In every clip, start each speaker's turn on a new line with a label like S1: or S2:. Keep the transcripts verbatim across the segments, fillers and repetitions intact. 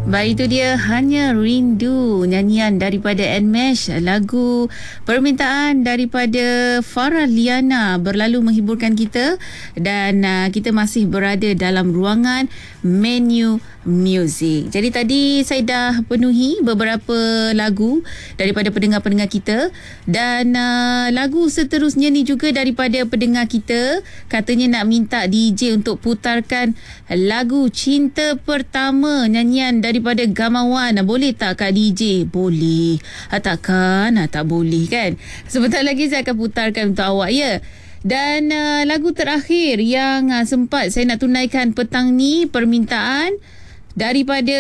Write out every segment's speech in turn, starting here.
S1: Baik, itu dia Hanya Rindu, nyanyian daripada Nmesh, lagu permintaan daripada Farah Liana berlalu menghiburkan kita, dan uh, kita masih berada dalam ruangan menu muzik. Jadi tadi saya dah penuhi beberapa lagu daripada pendengar-pendengar kita, dan uh, lagu seterusnya ni juga daripada pendengar kita, katanya nak minta D J untuk putarkan lagu Cinta Pertama, nyanyian daripada Gamawan. Boleh tak Kak D J? Boleh. Ha, takkan? Ha, tak boleh kan? Sebentar lagi saya akan putarkan untuk awak, ya. Dan uh, lagu terakhir yang uh, sempat saya nak tunaikan petang ni, permintaan daripada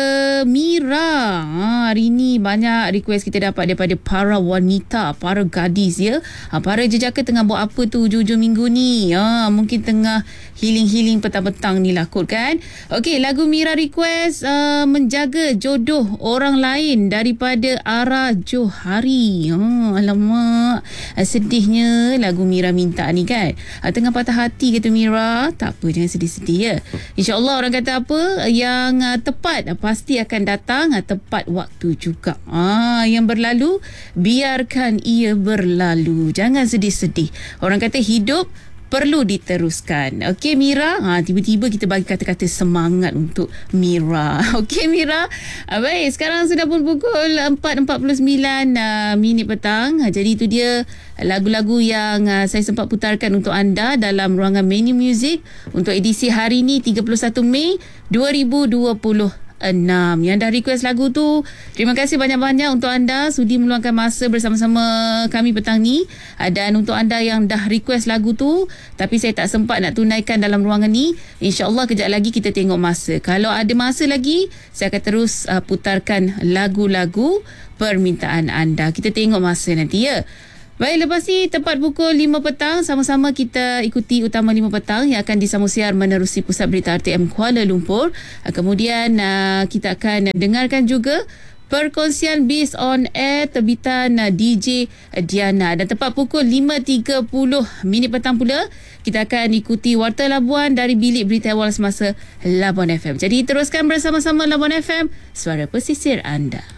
S1: Mira. Ha, hari ni banyak request kita dapat daripada para wanita, para gadis, ya. Ha, para jejaka tengah buat apa tu hujung-hujung minggu ni? Ha, mungkin tengah healing-healing petang-petang ni lah kot kan. Okey, lagu Mira request uh, Menjaga Jodoh Orang Lain daripada Ara Johari. Ha, alamak, sedihnya lagu Mira minta ni kan. Ha, tengah patah hati kata Mira. Tak apa, jangan sedih-sedih, ya. InsyaAllah orang kata apa yang yang uh, tepat uh, pasti akan datang uh, tepat waktu juga. Ah, yang berlalu biarkan ia berlalu. Jangan sedih-sedih. Orang kata hidup perlu diteruskan. Okey Mira, ha, tiba-tiba kita bagi kata-kata semangat untuk Mira. Okey Mira. Ha, baik, sekarang sudah pun pukul empat empat puluh sembilan uh, minit petang. Ha, jadi itu dia lagu-lagu yang uh, saya sempat putarkan untuk anda dalam ruangan menu muzik untuk edisi hari ni tiga puluh satu Mei dua ribu dua puluh enam. Yang dah request lagu tu, terima kasih banyak-banyak untuk anda sudi meluangkan masa bersama-sama kami petang ni. Dan untuk anda yang dah request lagu tu tapi saya tak sempat nak tunaikan dalam ruangan ni, insyaAllah kejap lagi kita tengok masa. Kalau ada masa lagi, saya akan terus uh, putarkan lagu-lagu permintaan anda. Kita tengok masa nanti, ya. Baik, lepas ni tepat pukul lima petang, sama-sama kita ikuti Utama lima petang yang akan disambung siar menerusi Pusat Berita R T M Kuala Lumpur. Kemudian uh, kita akan dengarkan juga perkongsian Biz on Air terbitan uh, D J Diana. Dan tepat pukul lima tiga puluh minit petang pula, kita akan ikuti Warta Labuan dari Bilik Berita Awal Semasa Labuan F M. Jadi teruskan bersama-sama Labuan F M, suara pesisir anda.